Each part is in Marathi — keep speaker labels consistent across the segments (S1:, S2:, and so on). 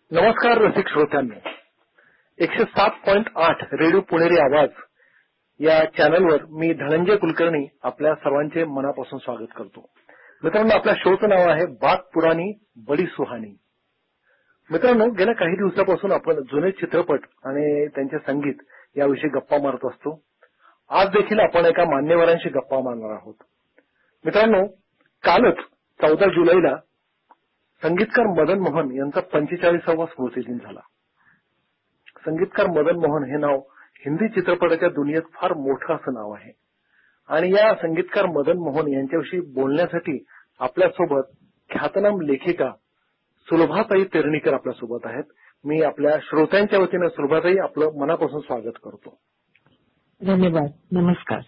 S1: नमस्कार रसिक श्रोत्यांनो, 107.8 रेडिओ पुणेरी आवाज या चॅनलवर मी धनंजय कुलकर्णी आपल्या सर्वांचे मनापासून स्वागत करतो. मित्रांनो, आपल्या शोचं नाव आहे बात पुरानी बडी सुहानी. मित्रांनो, गेल्या काही दिवसापासून आपण जुने चित्रपट आणि त्यांचे संगीत याविषयी गप्पा मारत असतो. आज देखील आपण एका मान्यवरांशी गप्पा मारणार आहोत. मित्रांनो, कालच 14 जुलैला संगीतकार मदन मोहन यांचा 45वा स्मृतिदिन झाला. संगीतकार मदन मोहन हे नाव हिंदी चित्रपटाच्या दुनियेत फार मोठं असं नाव आहे आणि या संगीतकार मदन मोहन यांच्याविषयी बोलण्यासाठी आपल्यासोबत ख्यातनाम लेखिका सुलभाताई पेरणीकर आपल्यासोबत आहेत. मी आपल्या श्रोत्यांच्या वतीनं सुलभाताई आपलं मनापासून स्वागत करतो.
S2: धन्यवाद. नमस्कार.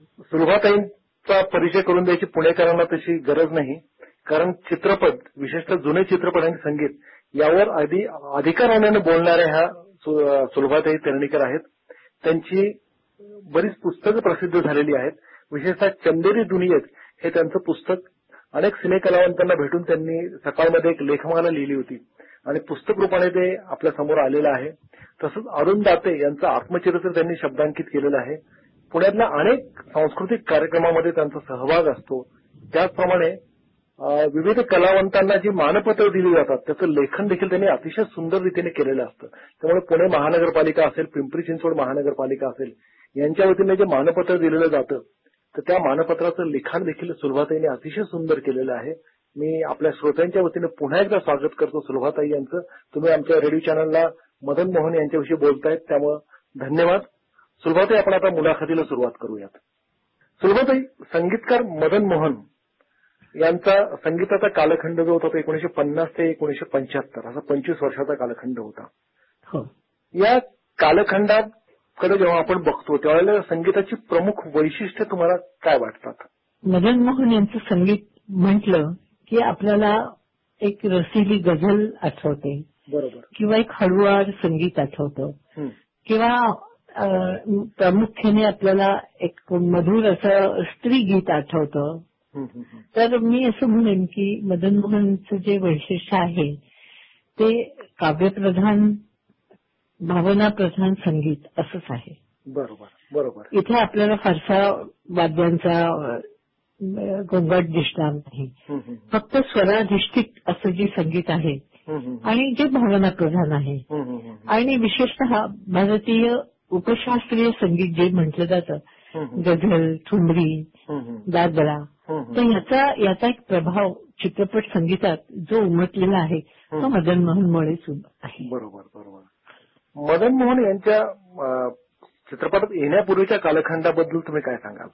S1: सुलभाताईंचा परिचय करून द्यायची पुणेकरांना तशी गरज नाही, कारण चित्रपट, विशेषतः जुने चित्रपट आणि संगीत यावर अधिकाराने बोलणाऱ्या ह्या सुलभाताई पेरणीकर आहेत. त्यांची बरीच पुस्तकं प्रसिद्ध झालेली आहेत. विशेषतः चंदेरी दुनियेत हे त्यांचं पुस्तक अनेक सिनेकलावंतांना भेटून त्यांनी सकाळमध्ये एक लेखमाला लिहिली होती आणि पुस्तक रूपाने ते आपल्या समोर आलेलं आहे. तसंच अरुण दाते यांचं आत्मचरित्र त्यांनी शब्दांकित केलेलं आहे. पुण्यातल्या अनेक सांस्कृतिक कार्यक्रमामध्ये त्यांचा सहभाग असतो. त्याचप्रमाणे विविध कलावंतांना जी मानपत्र दिली जातात त्याचं लेखन देखील त्यांनी अतिशय सुंदर रीतीने केलेलं असतं. त्यामुळे पुणे महानगरपालिका असेल, पिंपरी चिंचवड महानगरपालिका असेल, यांच्या वतीने जे मानपत्र दिलेलं जातं तर त्या मानपत्राचं लिखाण देखील सुलभाताईंनी अतिशय सुंदर केलेलं आहे. मी आपल्या श्रोत्यांच्या वतीने पुन्हा एकदा स्वागत करतो सुलभाताई यांचं. तुम्ही आमच्या रेडिओ चॅनलला मदन मोहन यांच्याविषयी बोलतायत, त्यामुळे धन्यवाद. सुलभाताई, आपण आता मुलाखतीला सुरुवात करूयात. सुलभाताई, संगीतकार मदन मोहन यांचा संगीताचा कालखंड जो होता तो 1950 ते 1975 असा 25 वर्षाचा कालखंड होता.
S2: हो.
S1: या कालखंडाकडे जेव्हा आपण बघतो त्यावेळेला संगीताची प्रमुख वैशिष्ट्ये तुम्हाला काय वाटतात?
S2: मदन मोहन यांचं संगीत म्हटलं की आपल्याला एक रसिली गझल आठवते,
S1: बरोबर,
S2: किंवा एक हळुवार संगीत आठवतं, किंवा प्रामुख्याने आपल्याला एक मधुर असं स्त्री गीत आठवतं. तर मी असं म्हणेन की मदन मोहनचं जे वैशिष्ट्य आहे ते काव्यप्रधान, भावनाप्रधान संगीत असंच आहे.
S1: बरोबर बरोबर.
S2: इथे आपल्याला फारसा वाद्यांचा गोंगाट दिसणार नाही. फक्त स्वराधिष्ठित असं जे संगीत आहे आणि जे भावनाप्रधान आहे आणि विशेषतः भारतीय उपशास्त्रीय संगीत जे म्हटलं जातं, गझल, ठुमरी, दादरा, तर याचा एक प्रभाव चित्रपट संगीतात जो उमटलेला आहे तो मदन मोहनमुळेच आहे.
S1: बरोबर बरोबर. मदन मोहन यांच्या चित्रपटात येण्यापूर्वीच्या कालखंडाबद्दल तुम्ही काय सांगाल?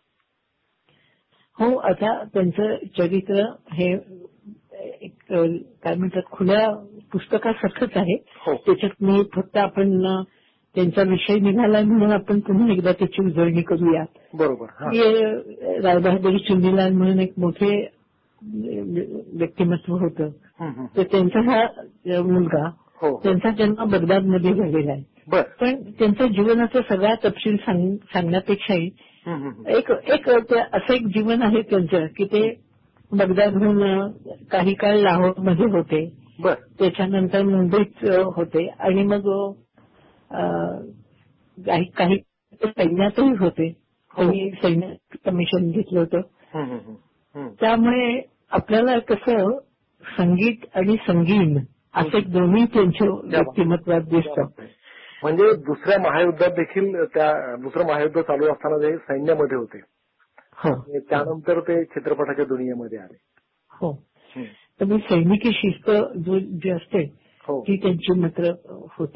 S2: हो, आता त्यांचं चरित्र हे एक काय म्हणतात खुल्या पुस्तकासारखंच आहे. त्याच्यात मी फक्त आपण त्यांचा विषय निघाला म्हणून आपण पुन्हा एकदा त्याची उजळणी करूया.
S1: बरोबर.
S2: रायबहादुर चुनीलाल म्हणून एक मोठे व्यक्तिमत्व होतं, तर त्यांचा हा मुलगा, त्यांचा जन्म बगदादमध्ये झालेला आहे. पण त्यांच्या जीवनाचा सगळा तपशील सांगण्यापेक्षाही एक असं एक जीवन आहे त्यांचं की ते बगदादहून काही काळ लाहोरमध्ये होते, त्याच्यानंतर मुंबईत होते आणि मग काही सैन्यातही होते. त्यांनी सैन्य कमिशन घेतलं होतं. त्यामुळे आपल्याला कसं संगीत आणि संगीन असे दोन्ही त्यांच्या व्यक्तिमत्वात दिसतं.
S1: म्हणजे दुसऱ्या महायुद्धात देखील, दुसरं महायुद्ध चालू असताना जे सैन्यामध्ये होते, त्यानंतर ते चित्रपटाच्या दुनियेमध्ये आले.
S2: हो. तर मी सैनिकी शिस्त जी असते ती त्यांची मात्र होती.